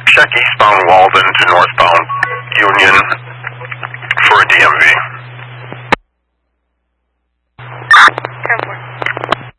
check eastbound Walden to northbound Union for a DMV.